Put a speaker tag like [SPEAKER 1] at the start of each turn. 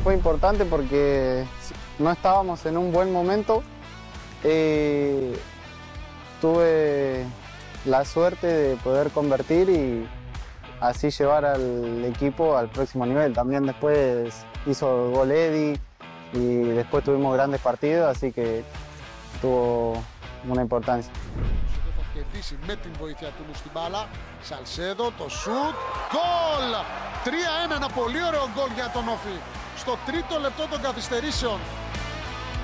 [SPEAKER 1] Fue importante porque no estábamos en un buen momento. Tuve la suerte de poder convertir y así llevar al equipo al próximo nivel. También después hizo el gol Eddie y después tuvimos grandes partidos, así que tuvo una importancia.
[SPEAKER 2] Θα κερδίσει με την βοήθεια του Λου στην μπάλα. Σαλσέδο, το σουτ, γκολ! 3-1, ένα πολύ ωραίο γκολ για τον Όφη. Στο τρίτο λεπτό των καθυστερήσεων.